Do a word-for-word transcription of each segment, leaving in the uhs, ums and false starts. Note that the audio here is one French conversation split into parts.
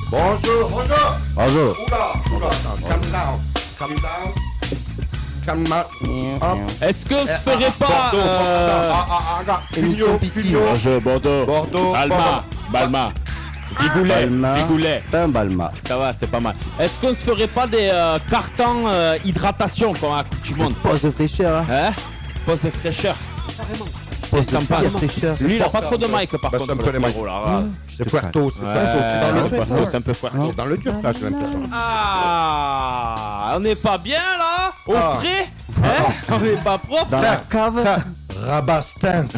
Bonjour, bonjour. Bonjour. Oula, oula, calm down, calm down. Calm down. Hop. Est-ce que je Eh, ferais ah, pas Bordeaux, euh, Bordeaux, ah, ah, ah, ah, Émission Pugno, piscine. Pugno. Bonjour Bordeaux. Bordeaux, Balma. Bordeaux. Balma. Vigoulet. Balma. Vigoulet. Un Balma. Ça va, c'est pas mal. Est-ce qu'on se ferait pas des euh, cartons euh, hydratation comme à Coupe du Monde? Pause de fraîcheur. Hein. Hein? Pause de fraîcheur. Pause ça me de passe. fraîcheur. Lui, il a pas trop de mic par Bah, contre. c'est un peu les mics. Oh là là. C'est Puerto, c'est Ouais, ça, c'est aussi dans le c'est dur. c'est un peu fort. C'est dans le dur, là, j'ai l'impression. Ah, on n'est pas bien là? Au Ah. frais? Hein? On n'est pas propre? Dans la cave. Rabastens.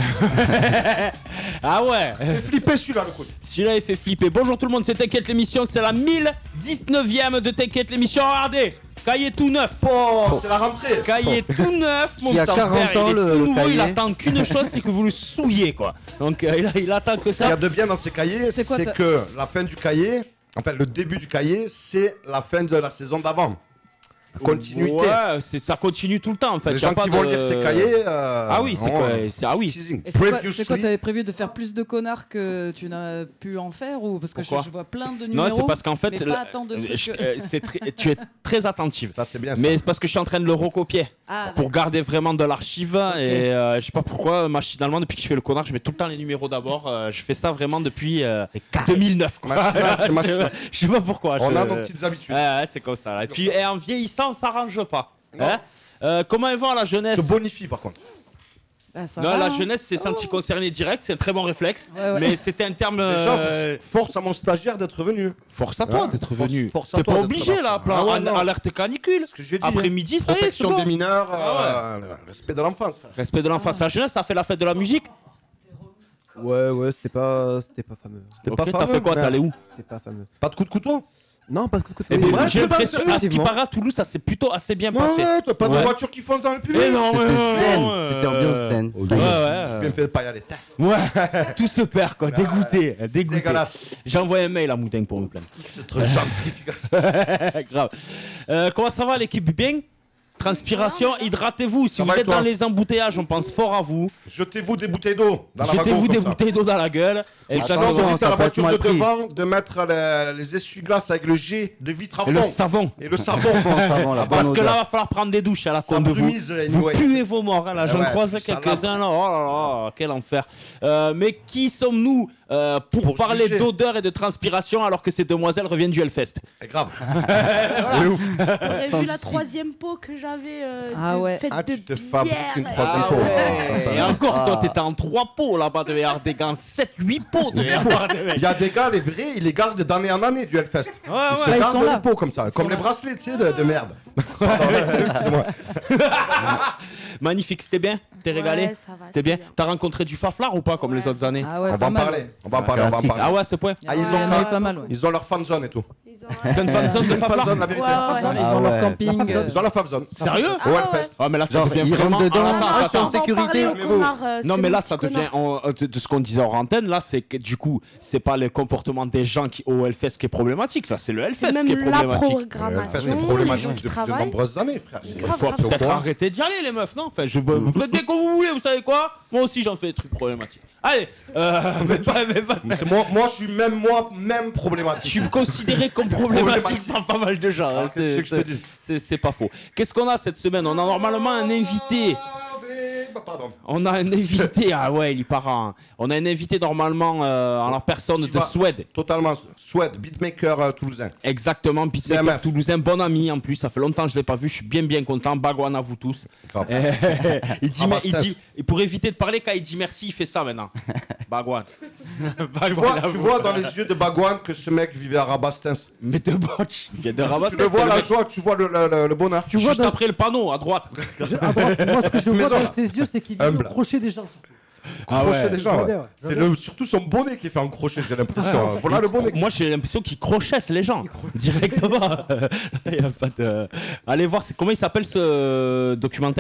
Ah ouais. Fais flipper celui-là, le coup. Celui-là il fait flipper. Bonjour tout le monde, c'est T'inquiète l'émission, c'est la mille dix-neuvième de T'inquiète l'émission. Regardez, cahier tout neuf. Oh, c'est la rentrée. Cahier tout neuf, mon Il y a petit quarante père, ans, il est le- tout le nouveau, il cahier. attend qu'une chose, c'est que vous le souillez quoi. Donc euh, il, il attend que Ce qu'il y ça. a de bien dans ces cahiers, C'est quoi, c'est t'as- que la fin du cahier, en fait, le début du cahier, c'est la fin de la saison d'avant. Continuité. Ouais, c'est- ça continue tout le temps en fait. Les Y a gens pas qui vont de- lire ces cahiers. euh, Ah oui, c'est ont, quoi euh, c'est- Ah oui. teasing. Et c'est quoi, Previously- c'est quoi, t'avais prévu de faire plus de connards que tu n'as pu en faire ou parce que je, Pourquoi je vois plein de Non, numéros. c'est parce qu'en fait, mais le- pas tant de trucs. je- que- euh, c'est très- tu es très attentive. Ça, c'est bien ça. Mais c'est parce que je suis en train de le recopier. Ah, Pour garder vraiment de l'archive et euh, je sais pas pourquoi machinalement depuis que je fais le connard je mets tout le temps les numéros d'abord. Euh, je fais ça vraiment depuis euh, deux mille neuf quoi. Machinal, c'est machinal. Je sais pas pourquoi. On je- a nos petites habitudes. Ouais, ouais, c'est comme ça. là. Et puis et en vieillissant on s'arrange pas. Non. Hein Euh, comment ils vont à la jeunesse? Se bonifie par contre. ah, ça Non, va, la hein. jeunesse c'est senti concerné direct, c'est un très bon réflexe. Ouais, ouais. Mais c'était un terme. Déjà, euh, force à mon stagiaire d'être venu. Force à toi Ouais, d'être force- venu. force à T'es toi pas d'être obligé là. là, plan Ah ouais, an- non. alerte canicule. Ce que j'ai dit. Après-midi, ça y est, c'est Protection bon. des mineurs, Ah euh, respect de l'enfance. frère. Respect de l'enfance. La jeunesse, t'as fait la fête de la musique? Ouais, ouais, c'était pas, c'était pas fameux. C'était Ok, pas t'as fameux, fait quoi? mais- T'es allé où? C'était pas fameux. Pas de coup de couteau. Non, parce que Eh ben, Ouais, j'ai je peux pas l'impression, le à ce qui effectivement. paraît, à Toulouse, ça s'est plutôt assez bien Ouais, passé. ouais, t'as pas Ouais. de voiture qui fonce dans le public. Eh non, ouais, C'était ouais, zen, ouais, c'était ouais. ambiance zen. Ouais, J'ai ouais. bien fait de pas y aller. Tain. Ouais, tout se perd quoi, dégoûté, dégoûté. Dégueulasse. J'ai envoyé un mail à Moutin pour me plaindre. C'est trop gentrification. Grave. Euh, comment ça va l'équipe? Bien? Transpiration, hydratez-vous. Si Ça vous va et êtes toi dans les embouteillages, on pense fort à vous. Jetez-vous des bouteilles d'eau dans la wagon Jetez-vous comme des ça. bouteilles d'eau dans la gueule. Sinon, Exactement. vous dites ça à la peut être voiture de mal pris. devant de mettre les, les essuie-glaces avec le jet de vitre à Et le fond. savon. Et le savon. Savon, la bonne Parce que là, odeur. va falloir prendre des douches à la Ça con de vous. brumise, Vous anyway. puez vos morts, hein, là, Eh j'en ouais, croise ça quelques-uns là. Oh là là, quel enfer. Euh, mais qui sommes-nous euh, pour, Pour parler juger. d'odeur et de transpiration alors que ces demoiselles reviennent du Hellfest? C'est grave. J'aurais Sans vu la ici. troisième peau que j'avais euh, Ah de ouais. fête Ah, de tu te fabriques une bière. troisième Ah peau. ouais. Et encore, toi, Ah. t'étais en trois pots là-bas, devait y avoir des gants, sept huit pots devait y avoir des mecs. Il y a des gars, les vrais, ils les gardent d'année en année du Hellfest. Ouais, Ils ouais. se Là, ils gardent sont les là. pots comme ça, comme sont les là. bracelets, tu sais, de, de merde. Pardon, excusez-moi. Magnifique, c'était bien? T'es régalé? Ouais, ça va, C'était bien? bien. T'as rencontré du faflard ou pas comme Ouais. les autres années? Ah ouais, On va pas en mal. parler. On va en parler, on va en Classique. parler. Ah ouais, à ce point? Ah, ils Ouais, ont il y en a quand- eu pas mal, ouais. Ils ont leur fan zone et tout. Ils ont T'as une fan zone de Fan faflard? zone, la vérité. Ouais, ouais. Ils Ah ont leur ouais. camping. euh, Ils ont la fan zone. Sérieux? Au Ah ouais. Hellfest. Ah mais là ça Genre, devient ils rentrent vraiment... dedans, Attends, ah, attends, je suis en attends. sécurité. euh, Non mais là ça devient on- de, de ce qu'on disait en antenne là, c'est que du coup c'est pas le comportement des gens qui au Hellfest qui est problématique, là c'est le Hellfest Même qui est la problématique. Le Hellfest, programmation, c'est les problématique gens qui depuis de travaillent. nombreuses années, frère. Il Grave, faut grave. être au Peut-être courant. arrêter d'y aller les meufs, non? Enfin je vous faites bien comme vous voulez, vous savez quoi? Moi aussi j'en fais des trucs problématiques. Allez, euh, mais pas, mais pas ça. C'est Moi, moi, je suis même moi, même Je problématique. suis considéré comme problématique Problématique. par pas mal de gens. Ah, hein, qu'est-ce c'est- que je te dis? c'est- C'est pas faux. Qu'est-ce qu'on a cette semaine? On a normalement un invité. Bah, Pardon. On a un invité, ah ouais, il part en- On a un invité normalement euh, en la personne Qui de va- Suède. Totalement. Suède, beatmaker euh, toulousain. Exactement, C beatmaker M F. toulousain, bon ami en plus, ça fait longtemps que je l'ai pas vu, je suis bien bien content, Bagwan à vous tous. Grave. Eh, il dit, Ah bah, il Stas. dit, et pour éviter de parler, quand il dit merci, il fait ça maintenant. Bagwan. Tu Bagwan, vois, à tu vous. vois dans les yeux de Bagwan que ce mec vivait à Rabastens. Mais de botch, il vient de Rabastens, Tu le vois c'est la mec joie, tu vois le, le- le- le bonheur. Tu vois juste dans après le panneau, à droite. à droite, moi ce que je vois maison, dans là. ses yeux, c'est qu'il vient Humble. crocher des gens. surtout. Ah Crochet ouais. des gens, Je ouais. veux bien, ouais. C'est le, surtout son bonnet qui fait un crochet, j'ai l'impression. hein. Voilà le bonnet. Moi j'ai l'impression qu'il crochette les gens directement. Il y a pas de... Allez voir, c'est... comment il s'appelle ce documentaire?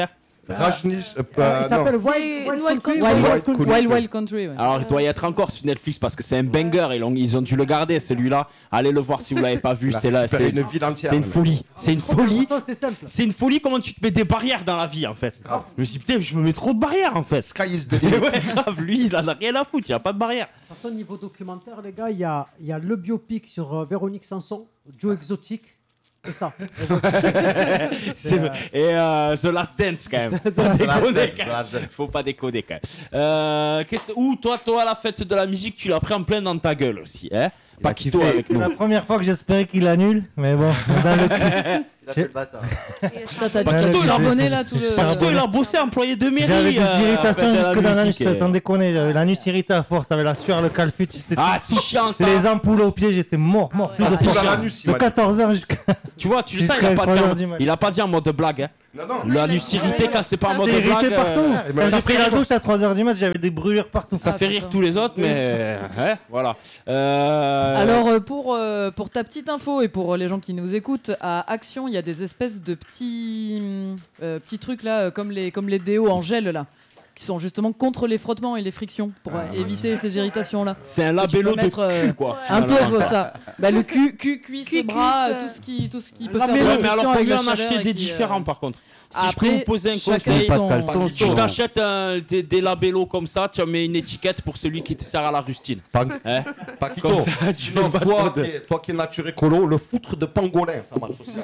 Rajnish. euh, Euh, il non. s'appelle C'est Wild, Wild Wild Country. Country. Wild, Wild Country. Wild Wild Country. ouais. Alors, il doit y être encore sur Netflix parce que c'est un banger. Ils ont, ils ont dû le garder, celui-là. Allez le voir si vous l'avez pas vu. Il a C'est là, récupéré c'est une ville entière. c'est une le mec. folie. C'est une folie. Ça, c'est simple. C'est une folie comment tu te mets des barrières dans la vie en fait. Grave. Je me suis dit, putain, je me mets trop de barrières en fait. Sky is the Et limit. ouais, grave, lui, il en a rien à foutre, il n'y a pas de barrière. De toute façon, niveau documentaire, les gars, il y a, il y a le biopic sur euh, Véronique Sanson, Joe Exotic, et ça. C'est- euh, Et euh, The Last Dance quand même. Faut pas The Last déconner, Dance, quand The Last même. Dance. Faut pas déconner quand même. Euh, qu'est-ce- Ou toi, toi, la fête de la musique, tu l'as pris en plein dans ta gueule aussi, hein. Pas Quito avec C'est nous. la première fois que j'espérais qu'il annule, mais bon, dans le coup, Il a fait le bâtard. Putain, t'as Pas t'as Quito, tout il a- charbonné là tout le. Pas Quito, il a bossé employé de mairie. j'avais des euh, en irritations fait, de la jusque dans la nuit, musique, je te- euh. sans déconner, j'avais la nuit irritée à force, avec la sueur, le calfut, j'étais Ah, c'est chiant ça. les ampoules aux pieds, j'étais mort, mort. Ça, de c'est force. dans la chiant. nuit, il De m'a dit. quatorze heures jusqu'à. Tu vois, tu le sais, il Jusqu'à a pas trois dit heures en- du mat. il a pas dit en mode blague. Hein. Non, non. La nuit irritée quand c'est pas en mode J'étais blague. irrité partout. euh, il m'a Quand dit j'ai pris la douche à trois heures du mat, j'avais des brûlures partout. Ça Ah, fait putain. rire tous les autres, mais hein, voilà. Euh, Alors euh, pour, euh, pour ta petite info et pour euh, les gens qui nous écoutent, à Action, il y a des espèces de petits, euh, petits trucs là, euh, comme les, comme les déos en gel là, qui sont justement contre les frottements et les frictions pour euh, éviter ces irritations là. c'est un que tu labello peux de mettre, cul, euh, quoi. Un peu finalement. euh, ça. Bah, le cul, cul, cuisse, Cul, bras, cuisse, euh, tout ce qui, tout ce qui peut Ouais, faire mais de la alors, friction faut avec mieux la en chaleur acheter et des qui, euh, différents par contre. Si je Après, peux vous poser un chacun conseil, son- Pas de caleçon, tu son- t'achètes un- des, des labellos comme ça, tu en mets une étiquette pour celui qui te sert à la rustine. Pas, Hein pas Kiko. Comme ça, tu Non, fais pas toi, de- qui es- toi qui es nature écolo, le foutre de pangolin, ça marche aussi.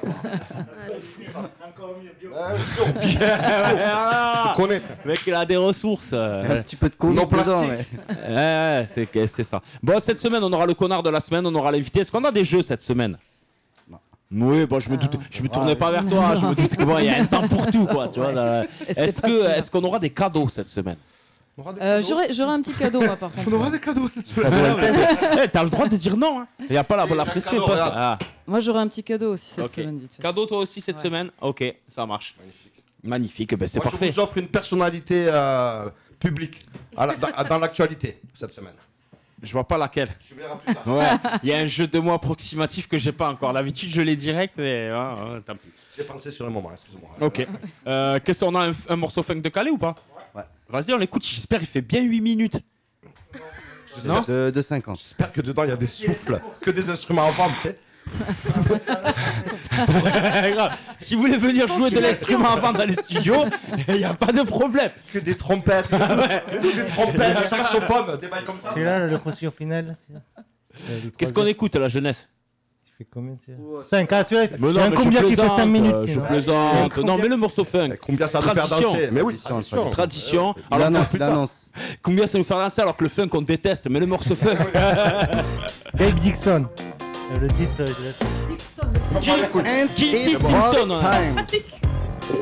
Ah, Tu connais. le mec, il a des ressources. euh. Un petit peu de con Non dedans, plastique. mais- Ouais, ouais, c'est que- c'est ça. Bon, cette semaine, on aura le connard de la semaine, on aura l'invité. Est-ce qu'on a des jeux cette semaine? Oui, bon, je me doute, je me tournais pas vers toi, je me doute que bon, il y a un temps pour tout, quoi, tu vois. là. Et c'était Est-ce pas que, sûr. est-ce qu'on aura des cadeaux cette semaine? Euh, J'aurais j'aurais un petit cadeau moi par contre. On aura des cadeaux cette semaine. Eh, t'as le droit de dire non, hein. Il y a pas la, la un pression. cadeau, pote. regarde. Ah, Moi j'aurais un petit cadeau aussi cette ok. semaine vite fait. Cadeau toi aussi cette Ouais. semaine? Ok, ça marche. Magnifique, ben c'est Moi, parfait. je vous offre une personnalité euh, publique à la- dans, dans l'actualité cette semaine. Je vois pas laquelle. Je verrai plus tard. Ouais, il y a un jeu de mots approximatif que j'ai pas encore. D'habitude, je l'ai direct, mais ouais, ouais, tant pis. J'ai pensé sur le moment, excuse-moi. Ok. Euh, Qu'est-ce qu'on a un, un morceau funk de Calais ou pas? Ouais. Vas-y, on l'écoute. J'espère qu'il fait bien huit minutes. Non De, de cinquante. J'espère que dedans il y a des souffles, que des instruments à vendre, tu sais. Grave. Si vous voulez venir jouer de l'instrument avant dans les studios, il n'y a pas de problème. Que des trompettes, des trompettes, des saxophones, des bails comme ça. Celui-là, le reçu au final. là, celui-là. Euh, le Qu'est-ce qu'on troisième. écoute, la jeunesse? Il fait combien celui-là cinq, ah celui-là, il fait- Mais il y a un mais combien je qui fait plaisante, cinq minutes euh, Je sinon. plaisante. Non, mais le morceau funk. Eh, Combien ça va nous faire Tradition. danser? Mais oui, Tradition, tradition. Tradition. Il Alors, annonce, plus il tard, annonce. combien ça nous fait danser alors que le funk on déteste, mais le morceau funk. Dave Dixon. Euh, Le titre, euh, je laisse. On va l'écouter. Kill It's Simpson. time.